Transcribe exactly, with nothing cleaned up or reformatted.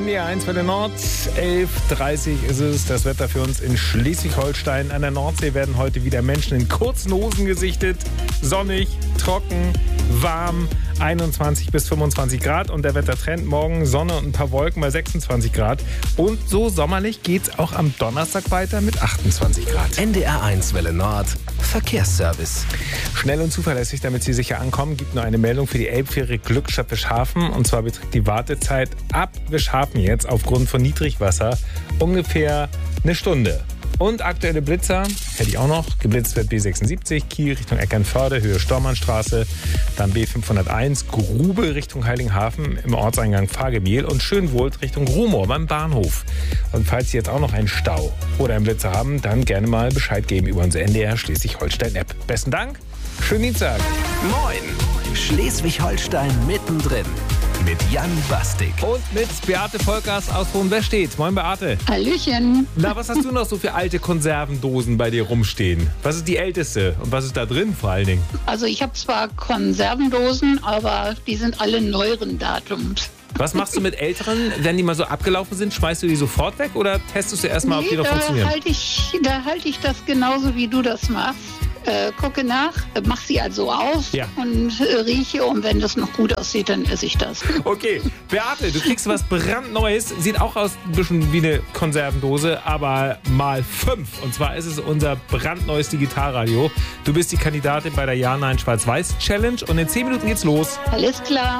D R eins Welle Nord, elf Uhr dreißig ist es. Das Wetter für uns in Schleswig-Holstein. An der Nordsee werden heute wieder Menschen in kurzen Hosen gesichtet. Sonnig, trocken, warm, einundzwanzig bis fünfundzwanzig Grad. Und der Wettertrend morgen Sonne und ein paar Wolken bei sechsundzwanzig Grad. Und so sommerlich geht's auch am Donnerstag weiter mit achtundzwanzig Grad. N D R eins Welle Nord, Verkehrsservice. Schnell und zuverlässig, damit Sie sicher ankommen, gibt nur eine Meldung für die Elbfähre Glückstadt Wischhafen. Und zwar beträgt die Wartezeit ab Wischhafen jetzt aufgrund von Niedrigwasser ungefähr eine Stunde. Und aktuelle Blitzer hätte ich auch noch. Geblitzt wird B sechsundsiebzig, Kiel Richtung Eckernförde, Höhe Stormannstraße. Dann B fünfhunderteins, Grube Richtung Heiligenhafen im Ortseingang Fahrgebiel und Schönwohlt Richtung Rumohr beim Bahnhof. Und falls Sie jetzt auch noch einen Stau oder einen Blitzer haben, dann gerne mal Bescheid geben über unsere N D R Schleswig-Holstein-App. Besten Dank, schönen Dienstag. Moin, Schleswig-Holstein mittendrin. Mit Jan Bastik. Und mit Beate Volkers aus Hohenwestedt. Moin Beate. Hallöchen. Na, was hast du noch so für alte Konservendosen bei dir rumstehen? Was ist die älteste und was ist da drin vor allen Dingen? Also ich habe zwar Konservendosen, aber die sind alle neueren Datums. Was machst du mit älteren, wenn die mal so abgelaufen sind? Schmeißt du die sofort weg oder testest du erstmal, nee, ob die noch da funktionieren? Halt ich, da halte ich das genauso, wie du das machst. Äh, gucke nach, mach sie also auf Ja. und äh, rieche und wenn das noch gut aussieht, dann esse ich das. Okay, Beate, du kriegst was brandneues. Sieht auch aus ein bisschen wie eine Konservendose, aber mal fünf. Und zwar ist es unser brandneues Digitalradio. Du bist die Kandidatin bei der Ja-Nein-Schwarz-Weiß-Challenge und in zehn Minuten geht's los. Alles klar.